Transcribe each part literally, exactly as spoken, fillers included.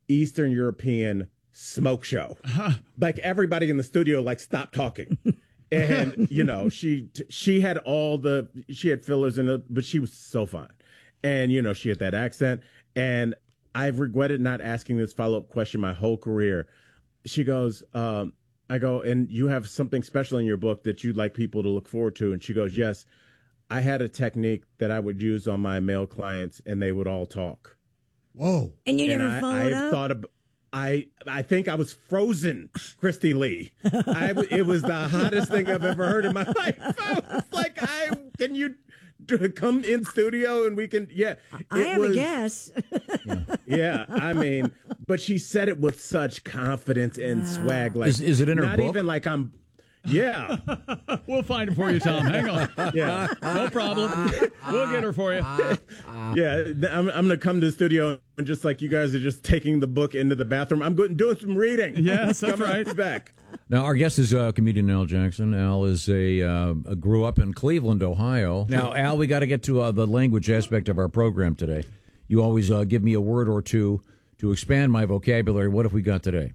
Eastern European smoke show. Huh. Like everybody in the studio, like, stopped talking. And, you know, she she had all the, she had fillers in it, but she was so fine. And, you know, she had that accent. And I've regretted not asking this follow-up question my whole career. She goes, um, I go, and you have something special in your book that you'd like people to look forward to. And she goes, yes, I had a technique that I would use on my male clients and they would all talk. Whoa. And you and never I, followed I up? thought of, I I think I was frozen, Christy Lee. I, it was the hottest thing I've ever heard in my life. I was like, I can you do, come in studio and we can, yeah. I have was, a guess. yeah. yeah, I mean, but she said it with such confidence and Wow. swag. Like, Is, is it in her not book? even like I'm, yeah. We'll find it for you, Tom. Hang on. Yeah. No problem. We'll get her for you. Yeah, I'm, I'm going to come to the studio and just like you guys are just taking the book into the bathroom, I'm going doing some reading. Yes, that's Coming right. back. Now, our guest is uh, comedian Al Jackson. Al is a uh, grew up in Cleveland, Ohio. Now, Al, we got to get to uh, the language aspect of our program today. You always uh, give me a word or two to expand my vocabulary. What have we got today?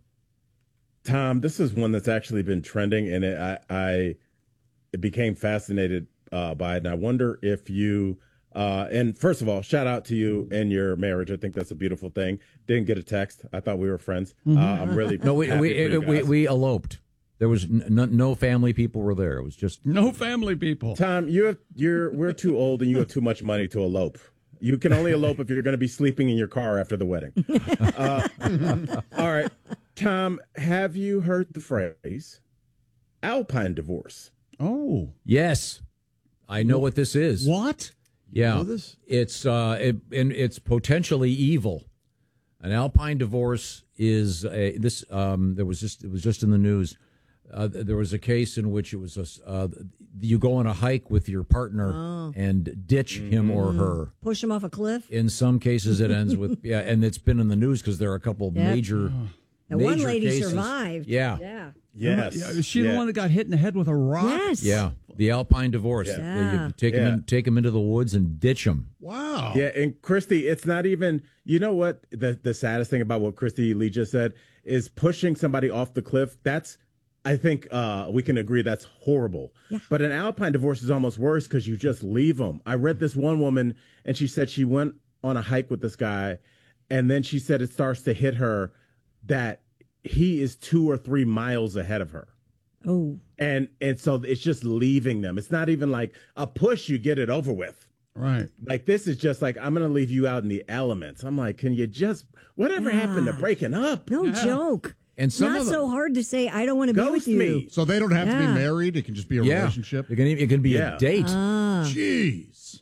Tom, this is one that's actually been trending, and it, I, I it became fascinated uh, by it. And I wonder if you, uh, and first of all, shout out to you and your marriage. I think that's a beautiful thing. Didn't get a text. I thought we were friends. Uh, I'm really No, we happy we, for you we, guys. we eloped. There was n- n- no family people were there. It was just No family people. Tom, you have you're we're too old and you have too much money to elope. You can only elope if you're going to be sleeping in your car after the wedding. Uh, all right, Tom, have you heard the phrase Alpine divorce? Oh. yes. I know what this is. What? Yeah, know this? it's uh, it, and it's potentially evil. An Alpine divorce is a, this. Um, there was just it was just in the news. Uh, there was a case in which it was a, uh, you go on a hike with your partner Oh. and ditch him or her. Push him off a cliff? In some cases, it ends with yeah, and it's been in the news because there are a couple of Yep. major. And one major lady cases. survived. Yeah, Yeah. Yes. Yeah, is she Yeah. the one that got hit in the head with a rock? Yes. yeah. The Alpine divorce. Yeah. You, you take Yeah. him in, take him into the woods and ditch him. Wow. Yeah, and Christy, it's not even, you know what? The the saddest thing about what Christy Lee just said is pushing somebody off the cliff. That's, I think uh, we can agree that's horrible. Yeah. But an Alpine divorce is almost worse because you just leave them. I read this one woman, and she said she went on a hike with this guy, and then she said it starts to hit her that he is two or three miles ahead of her. Oh. And and so it's just leaving them. It's not even like a push, you get it over with. Right. Like, this is just like, I'm going to leave you out in the elements. I'm like, can you just, whatever Yeah. happened to breaking up? No joke. And some Not of them, so hard to say, I don't want to be Ghost with you. me. So they don't have to Yeah. be married. It can just be a yeah, relationship. It can, even- it can be Yeah. a date. Ah. Jeez.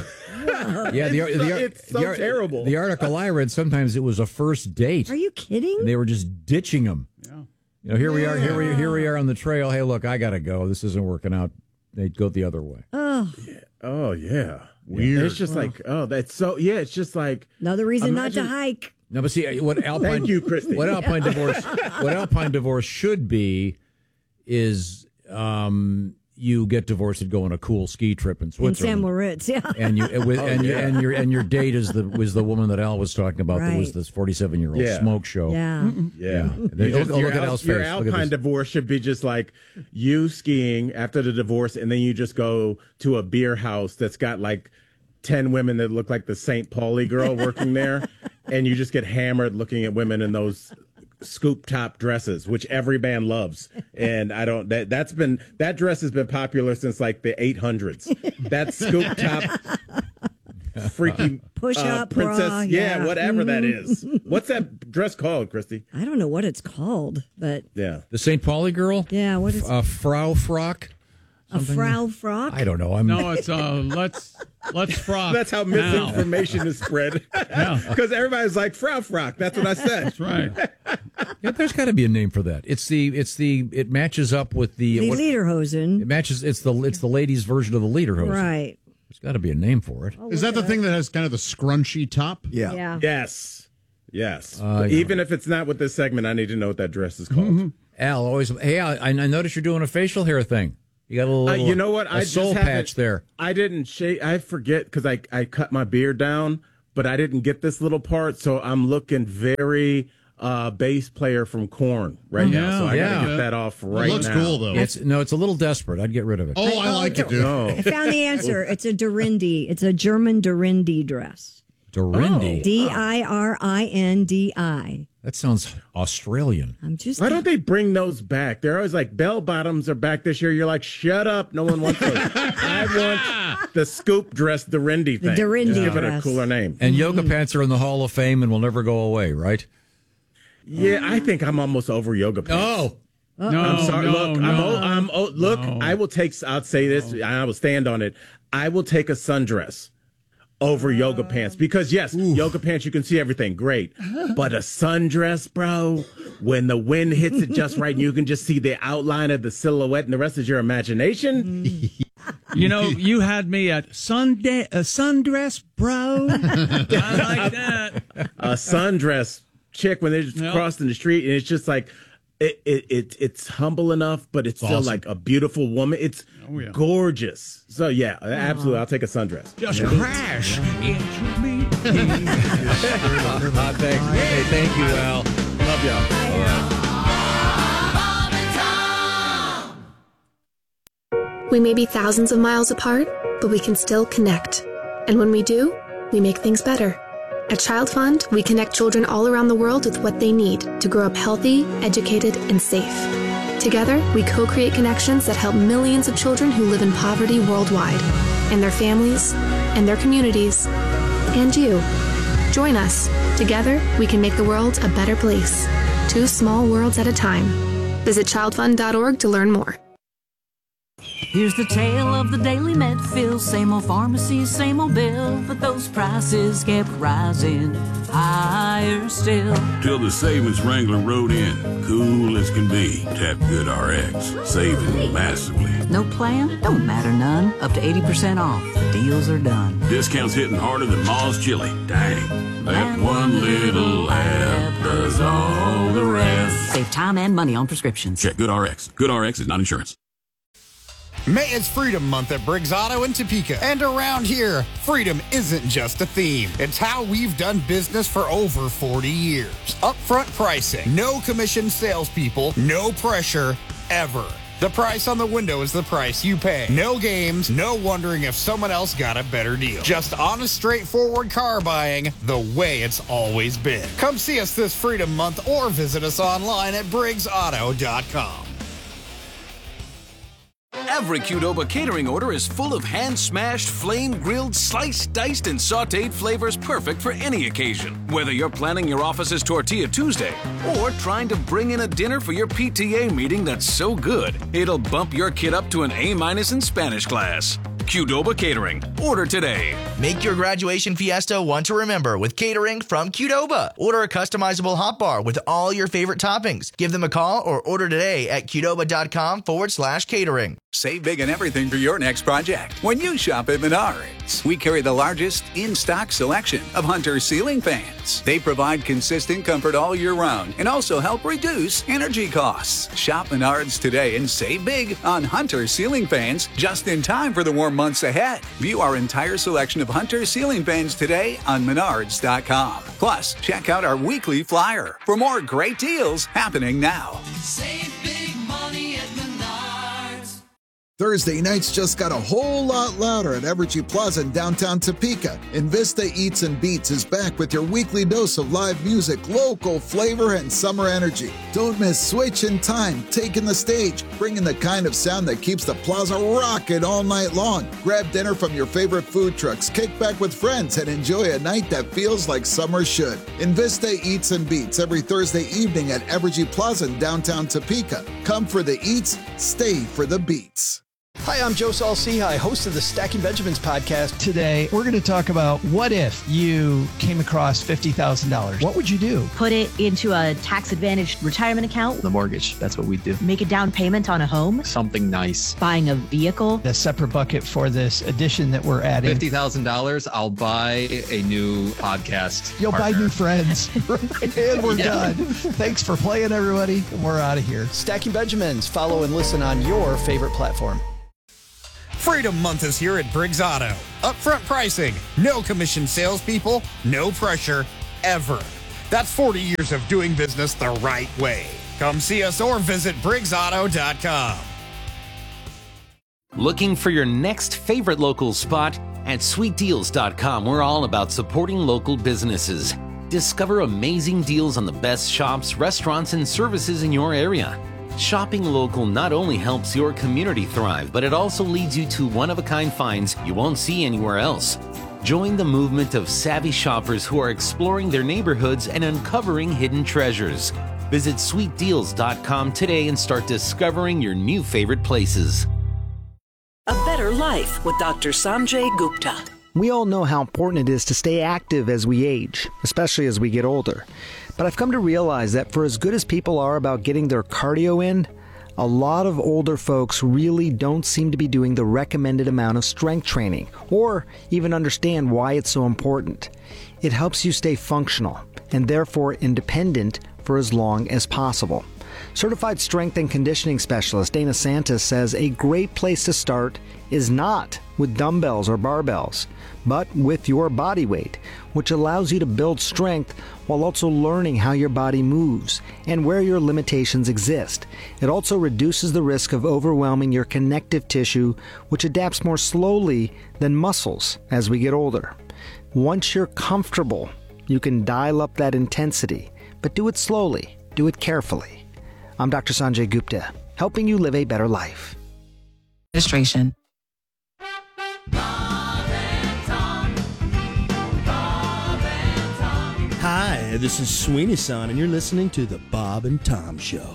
Yeah, the, It's the, so- it's so the, terrible. The article I read, sometimes it was a first date. Are you kidding? And they were just ditching them. Yeah. You know, here we are, here we here we are on the trail. Hey, look, I gotta go. This isn't working out. They'd go the other way. Oh, Oh, yeah. Weird. It's just like, oh, that's so, yeah, it's just like, another reason not Imagine- to hike. No, but see what Alpine. Thank you, Christy. What Alpine divorce? What Alpine divorce should be is um, you get divorced and go on a cool ski trip in In San Switzerland. Moritz, yeah. And you with, and you, yeah. and your and your date is the was the woman that Al was talking about. That was Right. this forty-seven year old Yeah. smoke show. Yeah. yeah. Then- You just- oh, look your at Al- Al's your face. Look at Alpine this. divorce should be just like you skiing after the divorce, and then you just go to a beer house that's got like ten women that look like the Saint Pauli girl working there, and you just get hammered looking at women in those scoop top dresses, which every band loves. And I don't that that's been that dress has been popular since like the eight hundreds. That scoop top freaky Push uh, up bra, princess, yeah, yeah. whatever that is. What's that dress called, Christy? I don't know what it's called, but Yeah. The Saint Pauli girl. yeah, what is Uh, Frau Frock. a Frau Frock? I don't know. I'm No, it's uh, let's let's frock. That's how now. misinformation is spread. Yeah. Because everybody's like, Frau Frock. That's what I said. That's right. Yeah, there's got to be a name for that. It's the it's the it matches up with the the what- Lederhosen. it matches. It's the it's the ladies' version of the Lederhosen. Right. There's got to be a name for it. Is that the thing that has kind of the scrunchy top? Yeah. Yeah. Yes. Yes. Uh, But even if it's not with this segment, I need to know what that dress is called. Al, always. Hey, Al, I, I noticed you're doing a facial hair thing. You got a little. Uh, you know what? A I soul just haven't- patch there. I didn't shave. I forget because I, I cut my beard down, but I didn't get this little part. So I'm looking very uh, bass player from Korn right Oh, now. So I yeah. got to get that off right It looks now. cool, though. It's no, it's a little desperate. I'd get rid of it. Oh, I like it, dude. Oh. I found the answer. It's a Dorindy. It's a German Dorindy dress. Dorindy. D I R I N D I. That sounds Australian. I'm just. Why don't they bring those back? They're always like, bell bottoms are back this year. You're like, shut up. No one wants those. I want the scoop dress, the Dorindy thing. The Dorindy Just give it a dress. cooler name. And yoga pants are in the Hall of Fame and will never go away, right? Yeah, I think I'm almost over yoga pants. Oh, No, I'm sorry. no, look, no. I'm, o- I'm o- look. No. I will take. I'll say this. and I will stand on it. I will take a sundress over yoga pants because yes, yoga pants you can see everything great, but a sundress, bro, when the wind hits it just right, and you can just see the outline of the silhouette, and the rest is your imagination. You know, you had me at Sunday, a sundress, bro. I like that. A sundress chick when they're just Yep. crossing the street, and it's just like. It, it it it's humble enough, but it's still awesome. like a beautiful woman. It's Oh, yeah. gorgeous. So yeah, absolutely, I'll take a sundress. Just crash into me. thanks. Hey, thank you, Al. Love y'all. We may be thousands of miles apart, but we can still connect. And when we do, we make things better. At Child Fund, we connect children all around the world with what they need to grow up healthy, educated, and safe. Together, we co-create connections that help millions of children who live in poverty worldwide, and their families, and their communities, and you. Join us. Together, we can make the world a better place. Two small worlds at a time. Visit child fund dot org to learn more. Here's the tale of the daily Medfill. Same old pharmacy, same old bill, but those prices kept rising higher still. Till the savings Wrangler rode in, cool as can be. Tap Good R X, saving massively. No plan? Don't matter none. Up to eighty percent off. Deals are done. Discounts hitting harder than Ma's chili. Dang, that one little app does all the rest. Save time and money on prescriptions. Check Good R X. Good R X is not insurance. May is Freedom Month at Briggs Auto in Topeka. And around here, freedom isn't just a theme. It's how we've done business for over forty years. Upfront pricing, no commission salespeople, no pressure, ever. The price on the window is the price you pay. No games, no wondering if someone else got a better deal. Just honest, straightforward car buying the way it's always been. Come see us this Freedom Month or visit us online at briggs auto dot com. Every Qdoba catering order is full of hand-smashed, flame-grilled, sliced, diced, and sautéed flavors perfect for any occasion. Whether you're planning your office's Tortilla Tuesday or trying to bring in a dinner for your P T A meeting that's so good, it'll bump your kid up to an A-minus in Spanish class. Qdoba Catering. Order today. Make your graduation fiesta one to remember with catering from Qdoba. Order a customizable hot bar with all your favorite toppings. Give them a call or order today at qdoba.com forward slash catering. Save big on everything for your next project when you shop at Menards. We carry the largest in-stock selection of Hunter ceiling fans. They provide consistent comfort all year round and also help reduce energy costs. Shop Menards today and save big on Hunter ceiling fans just in time for the warm months ahead. View our entire selection of Hunter ceiling fans today on menards dot com. Plus, check out our weekly flyer for more great deals happening now. Save big money at Menards. Thursday nights just got a whole lot louder at Evergy Plaza in downtown Topeka. Invista Eats and Beats is back with your weekly dose of live music, local flavor, and summer energy. Don't miss Switch in Time, taking the stage, bringing the kind of sound that keeps the plaza rocking all night long. Grab dinner from your favorite food trucks, kick back with friends, and enjoy a night that feels like summer should. Invista Eats and Beats every Thursday evening at Evergy Plaza in downtown Topeka. Come for the eats, stay for the beats. Hi, I'm Joe Saul-Sehy, host of the Stacking Benjamins podcast. Today, we're going to talk about what if you came across fifty thousand dollars? What would you do? Put it into a tax-advantaged retirement account. The mortgage, that's what we do. Make a down payment on a home. Something nice. Buying a vehicle. A separate bucket for this addition that we're adding. fifty thousand dollars, I'll buy a new podcast. You'll partner. buy new friends. And we're Yeah. done. Thanks for playing, everybody. We're out of here. Stacking Benjamins. Follow and listen on your favorite platform. Freedom Month is here at Briggs Auto. Upfront pricing, no commission salespeople, no pressure, ever. That's forty years of doing business the right way. Come see us or visit Briggs Auto dot com. Looking for your next favorite local spot? At sweet deals dot com, we're all about supporting local businesses. Discover amazing deals on the best shops, restaurants, and services in your area. Shopping local not only helps your community thrive, but it also leads you to one-of-a-kind finds you won't see anywhere else. Join the movement of savvy shoppers who are exploring their neighborhoods and uncovering hidden treasures. Visit sweet deals dot com today and start discovering your new favorite places. A Better Life with Doctor Sanjay Gupta. We all know how important it is to stay active as we age, especially as we get older. But I've come to realize that for as good as people are about getting their cardio in, a lot of older folks really don't seem to be doing the recommended amount of strength training, or even understand why it's so important. It helps you stay functional, and therefore independent for as long as possible. Certified strength and conditioning specialist Dana Santos says a great place to start is not with dumbbells or barbells, but with your body weight, which allows you to build strength while also learning how your body moves and where your limitations exist. It also reduces the risk of overwhelming your connective tissue, which adapts more slowly than muscles as we get older. Once you're comfortable, you can dial up that intensity, but do it slowly, do it carefully. I'm Doctor Sanjay Gupta, helping you live a better life. Administration. Hi, this is Sweeney Son, and you're listening to The Bob and Tom Show.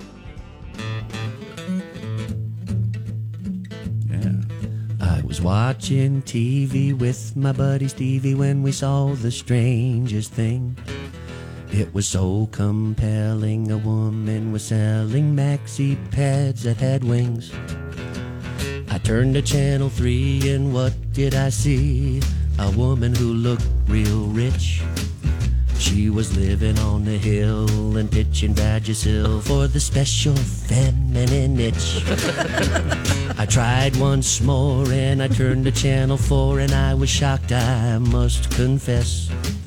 Yeah. I was watching T V with my buddy Stevie when we saw the strangest thing. It was so compelling, a woman was selling maxi pads that had wings. I turned to channel three and what did I see? A woman who looked real rich. She was living on the hill and pitching Vagisil for the special feminine itch. I tried once more and I turned to channel four and I was shocked, I must confess.